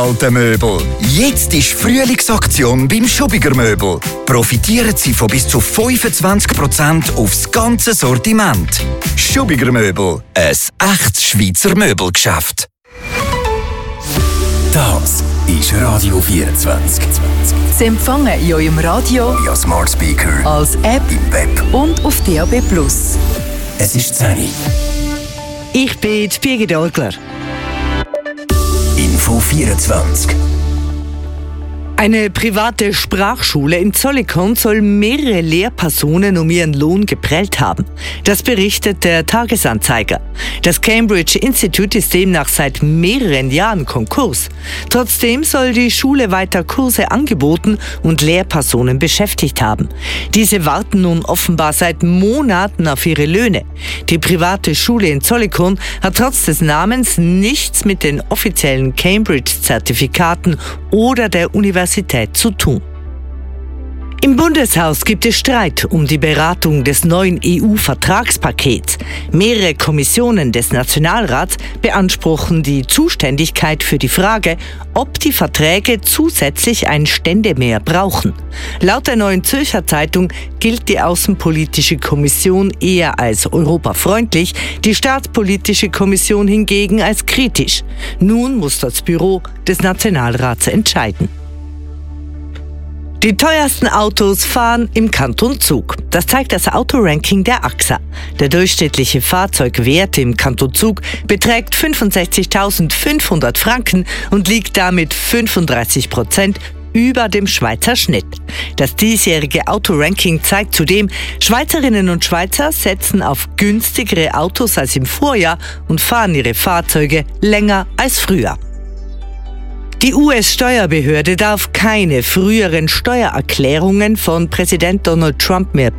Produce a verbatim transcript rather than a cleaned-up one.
Alte Möbel. Jetzt ist Frühlingsaktion beim Schubiger Möbel. Profitieren Sie von bis zu fünfundzwanzig Prozent aufs ganze Sortiment. Schubiger Möbel, ein echtes Schweizer Möbelgeschäft. Das ist Radio vierundzwanzig. Sie empfangen in eurem Radio, via Smart Speaker, als App im Web und auf D A B plus. Es ist zehn Uhr. Ich bin die Birgit Orgler. Info vierundzwanzig. Eine private Sprachschule in Zollikon soll mehrere Lehrpersonen um ihren Lohn geprellt haben. Das berichtet der Tagesanzeiger. Das Cambridge Institute ist demnach seit mehreren Jahren Konkurs. Trotzdem soll die Schule weiter Kurse angeboten und Lehrpersonen beschäftigt haben. Diese warten nun offenbar seit Monaten auf ihre Löhne. Die private Schule in Zollikon hat trotz des Namens nichts mit den offiziellen Cambridge-Zertifikaten oder der Universität zu tun. Im Bundeshaus gibt es Streit um die Beratung des neuen E U-Vertragspakets. Mehrere Kommissionen des Nationalrats beanspruchen die Zuständigkeit für die Frage, ob die Verträge zusätzlich ein Ständemeer brauchen. Laut der Neuen Zürcher Zeitung gilt die Außenpolitische Kommission eher als europafreundlich, die Staatspolitische Kommission hingegen als kritisch. Nun muss das Büro des Nationalrats entscheiden. Die teuersten Autos fahren im Kanton Zug. Das zeigt das Autoranking der A X A. Der durchschnittliche Fahrzeugwert im Kanton Zug beträgt fünfundsechzigtausendfünfhundert Franken und liegt damit fünfunddreißig Prozent über dem Schweizer Schnitt. Das diesjährige Autoranking zeigt zudem, Schweizerinnen und Schweizer setzen auf günstigere Autos als im Vorjahr und fahren ihre Fahrzeuge länger als früher. Die U S-Steuerbehörde darf keine früheren Steuererklärungen von Präsident Donald Trump mehr